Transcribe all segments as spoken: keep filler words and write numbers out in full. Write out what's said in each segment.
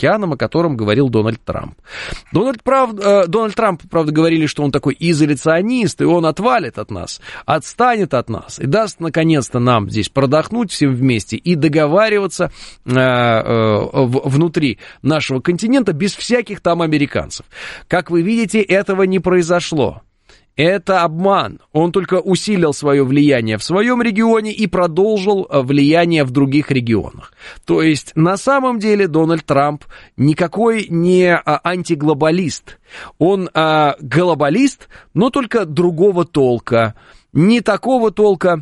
океаном, о котором говорил Дональд Трамп. Дональд, прав, э, Дональд Трамп, правда, говорили, что он такой изоляционист, и он отвалит от нас, отстанет от нас, и даст, наконец-то, нам здесь продохнуть всем вместе и договариваться э, э, внутри нашего континента без всяких там американцев. Как вы видите, этого не произошло. Это обман. Он только усилил свое влияние в своем регионе и продолжил влияние в других регионах. То есть, на самом деле, Дональд Трамп никакой не антиглобалист. Он а, глобалист, но только другого толка. Не такого толка,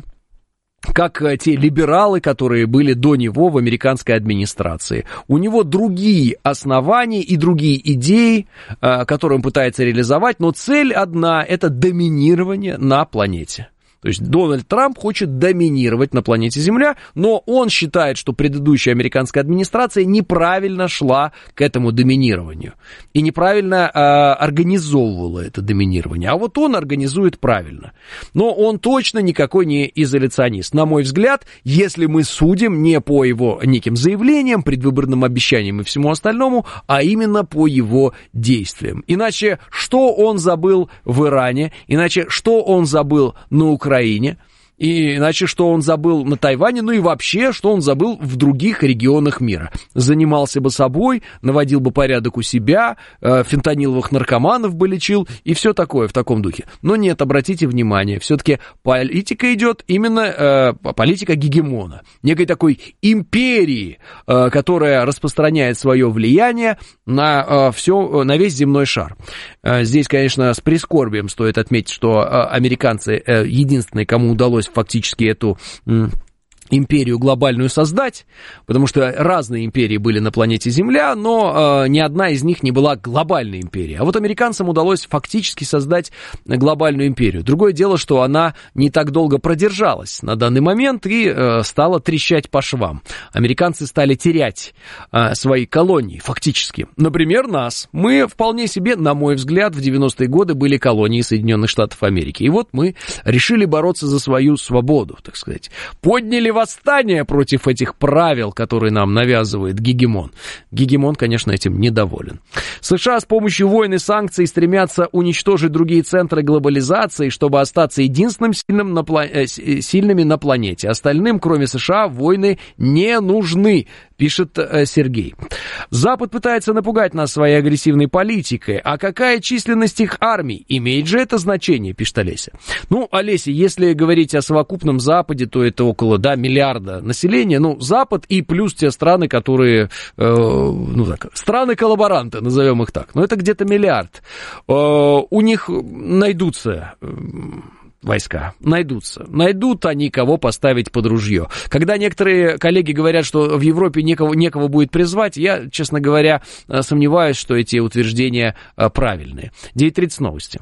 как те либералы, которые были до него в американской администрации. У него другие основания и другие идеи, которые он пытается реализовать, но цель одна – это доминирование на планете. То есть Дональд Трамп хочет доминировать на планете Земля, но он считает, что предыдущая американская администрация неправильно шла к этому доминированию и неправильно э, организовывала это доминирование. А вот он организует правильно. Но он точно никакой не изоляционист. На мой взгляд, если мы судим не по его неким заявлениям, предвыборным обещаниям и всему остальному, а именно по его действиям. Иначе что он забыл в Иране, иначе что он забыл на Украине, Украине, и иначе что он забыл на Тайване, ну и вообще, что он забыл в других регионах мира. Занимался бы собой, наводил бы порядок у себя, э, фентаниловых наркоманов бы лечил и все такое в таком духе. Но нет, обратите внимание, все-таки политика идет именно э, политика гегемона, некой такой империи, э, которая распространяет свое влияние на, э, все, на весь земной шар. Э, здесь, конечно, с прискорбием стоит отметить, что э, американцы э, единственные, кому удалось фактически эту м, империю глобальную создать, потому что разные империи были на планете Земля, но э, ни одна из них не была глобальной империей. А вот американцам удалось фактически создать глобальную империю. Другое дело, что она не так долго продержалась на данный момент и э, стала трещать по швам. Американцы стали терять э, свои колонии фактически. Например, нас. Мы вполне себе, на мой взгляд, в девяностые годы были колонией Соединенных Штатов Америки. И вот мы решили бороться за свою свободу, так сказать. Подняли восстание против этих правил, которые нам навязывает гегемон. Гегемон, конечно, этим недоволен. США с помощью войн и санкций стремятся уничтожить другие центры глобализации, чтобы остаться единственным сильным на пла- сильными на планете. Остальным, кроме США, войны не нужны, пишет э, Сергей. Запад пытается напугать нас своей агрессивной политикой. А какая численность их армий? Имеет же это значение, пишет Олеся. Ну, Олеся, если говорить о совокупном Западе, то это около, да, миллиарда населения. Ну, Запад и плюс те страны, которые, э, ну так, страны-коллаборанты, назовем их так. Но это где-то миллиард. Э, у них найдутся... Э, войска. Найдутся. Найдут они, кого поставить под ружье. Когда некоторые коллеги говорят, что в Европе некого, некого будет призвать, я, честно говоря, сомневаюсь, что эти утверждения правильные. девять тридцать новости.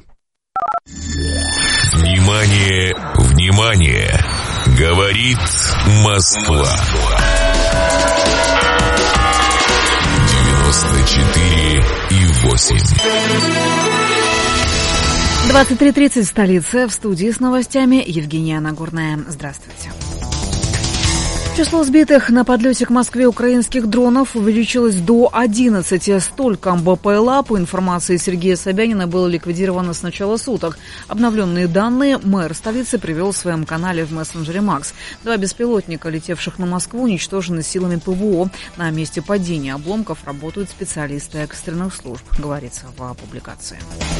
Внимание, внимание! Говорит Москва. девяносто четыре и восемь. двадцать три тридцать в столице. В студии с новостями Евгения Нагорная. Здравствуйте. Число сбитых на подлете к Москве украинских дронов увеличилось до одиннадцати. Столько БПЛА, по информации Сергея Собянина, было ликвидировано с начала суток. Обновленные данные мэр столицы привел в своем канале в мессенджере Макс. Два беспилотника, летевших на Москву, уничтожены силами ПВО. На месте падения обломков работают специалисты экстренных служб, говорится в публикации.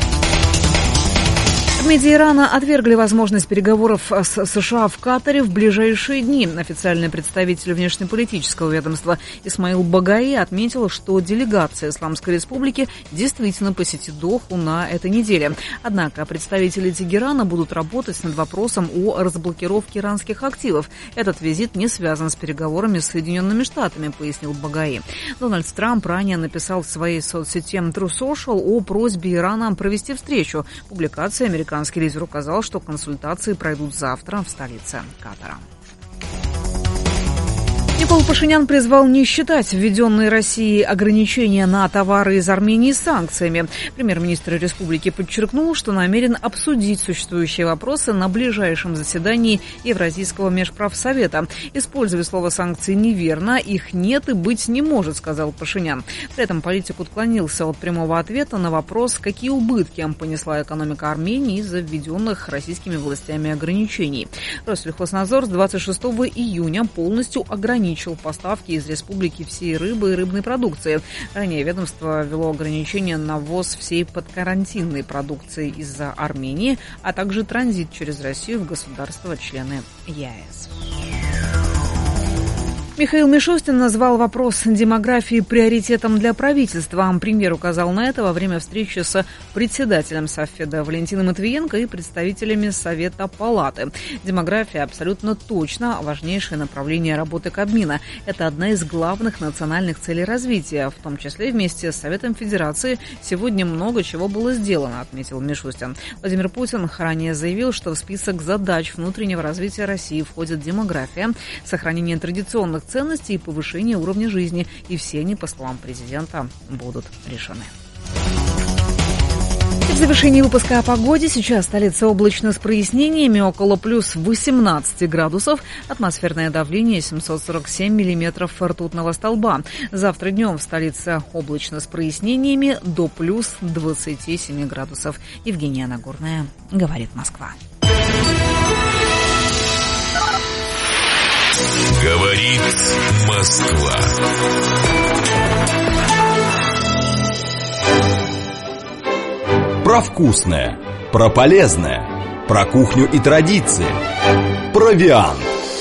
В МИДе Ирана отвергли возможность переговоров с США в Катаре в ближайшие дни. Официальный представитель внешнеполитического ведомства Исмаил Багаи отметил, что делегация Исламской Республики действительно посетит Доху на этой неделе. Однако представители Тегерана будут работать над вопросом о разблокировке иранских активов. Этот визит не связан с переговорами с Соединенными Штатами, пояснил Багаи. Дональд Трамп ранее написал в своей соцсети True Social о просьбе Ирана провести встречу. Публикация американского Американский лидер указал, что консультации пройдут завтра в столице Катара. Никол Пашинян призвал не считать введенные Россией ограничения на товары из Армении санкциями. Премьер-министр республики подчеркнул, что намерен обсудить существующие вопросы на ближайшем заседании Евразийского межправсовета. Используя слово «санкции» неверно, их нет и быть не может, сказал Пашинян. При этом политик отклонился от прямого ответа на вопрос, какие убытки понесла экономика Армении из-за введенных российскими властями ограничений. Россельхознадзор с двадцать шестого июня полностью ограничил поставки из республики всей рыбы и рыбной продукции. Ранее ведомство ввело ограничения на ввоз всей подкарантинной продукции из-за Армении, а также транзит через Россию в государства-члены ЕАЭС. Михаил Мишустин назвал вопрос демографии приоритетом для правительства. Премьер указал на это во время встречи с председателем Совфеда Валентином Матвиенко и представителями Совета Палаты. Демография абсолютно точно важнейшее направление работы Кабмина. Это одна из главных национальных целей развития. В том числе вместе с Советом Федерации сегодня много чего было сделано, отметил Мишустин. Владимир Путин ранее заявил, что в список задач внутреннего развития России входит демография, сохранение традиционных ценностей и повышение уровня жизни, и все они, по словам президента, будут решены. В завершении выпуска о погоде. Сейчас столица облачно с прояснениями, около плюс восемнадцать градусов. Атмосферное давление семьсот сорок семь миллиметров ртутного столба. Завтра днем в столице облачно с прояснениями до плюс двадцати семи градусов. Евгения Нагорная, говорит Москва. Говорит Москва. Про вкусное, про полезное, про кухню и традиции. Провиант.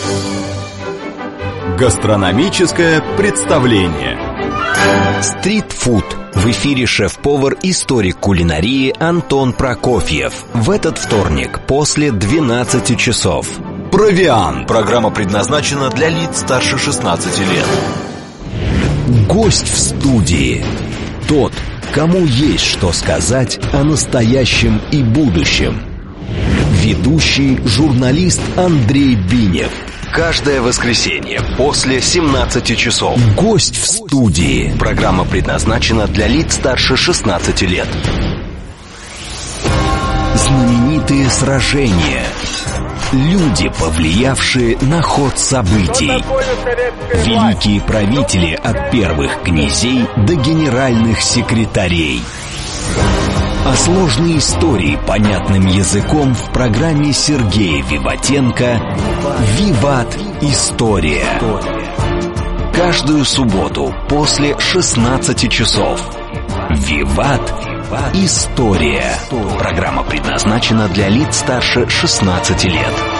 Гастрономическое представление. Стритфуд. В эфире шеф-повар, историк кулинарии Антон Прокофьев. В этот вторник после двенадцати часов. Провиант. Программа предназначена для лиц старше шестнадцати лет. Гость в студии. Тот, кому есть что сказать о настоящем и будущем. Ведущий журналист Андрей Бинев. Каждое воскресенье после семнадцати часов. Гость в студии. Программа предназначена для лиц старше шестнадцати лет. Знаменитые сражения. Люди, повлиявшие на ход событий. Великие правители от первых князей до генеральных секретарей. А сложные истории понятным языком в программе Сергея Виватенко «Виват. История». Каждую субботу после шестнадцати часов. «Виват. История». Программа предназначена для лиц старше шестнадцати лет.